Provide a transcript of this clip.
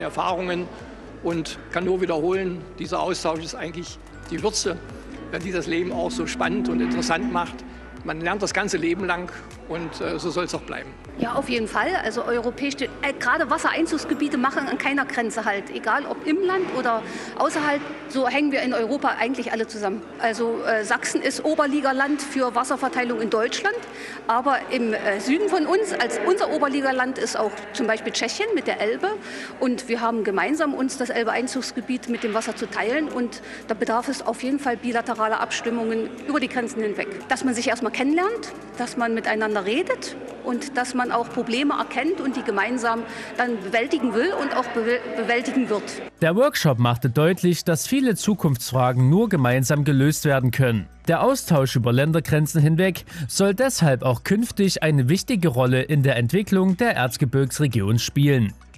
Erfahrungen und kann nur wiederholen, dieser Austausch ist eigentlich die Würze, die das Leben auch so spannend und interessant macht. Man lernt das ganze Leben lang und so soll es auch bleiben. Ja, auf jeden Fall. Also europäisch, gerade Wassereinzugsgebiete machen an keiner Grenze halt. Egal ob im Land oder außerhalb, so hängen wir in Europa eigentlich alle zusammen. Also Sachsen ist Oberligaland für Wasserverteilung in Deutschland. Aber im Süden von uns, als unser Oberligaland, ist auch zum Beispiel Tschechien mit der Elbe. Und wir haben gemeinsam uns das Elbe-Einzugsgebiet mit dem Wasser zu teilen. Und da bedarf es auf jeden Fall bilateraler Abstimmungen über die Grenzen hinweg. Dass man sich erstmal kennenlernt, dass man miteinander redet und dass man auch Probleme erkennt und die gemeinsam dann bewältigen will und auch bewältigen wird. Der Workshop machte deutlich, dass viele Zukunftsfragen nur gemeinsam gelöst werden können. Der Austausch über Ländergrenzen hinweg soll deshalb auch künftig eine wichtige Rolle in der Entwicklung der Erzgebirgsregion spielen.